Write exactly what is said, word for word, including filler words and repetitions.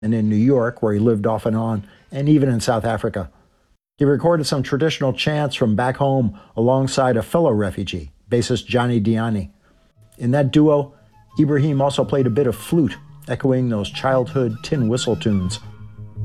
and in New York, where he lived off and on, and even in South Africa. He recorded some traditional chants from back home alongside a fellow refugee, bassist Johnny Diani. In that duo, Ibrahim also played a bit of flute, echoing those childhood tin whistle tunes